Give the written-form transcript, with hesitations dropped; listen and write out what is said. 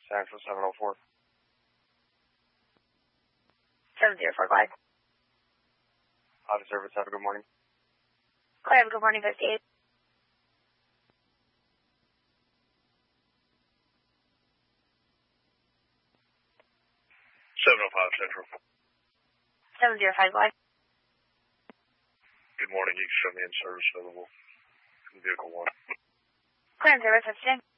Central 704. 704, Glide. Auto service, have a good morning. Glide, have a good morning, 58. 705 Central. 705, Glide. Good morning, you can show me in service available. Vehicle 1. Clearance service, that's